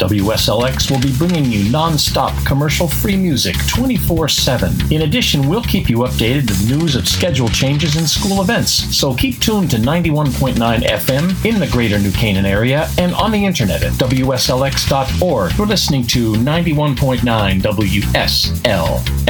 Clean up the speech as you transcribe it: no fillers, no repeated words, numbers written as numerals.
WSLX will be bringing you non-stop commercial-free music 24/7. In addition, we'll keep you updated with news of schedule changes and school events, so keep tuned to 91.9 FM in the greater New Canaan area and on the internet at WSLX.org. You're listening to 91.9 WSLX.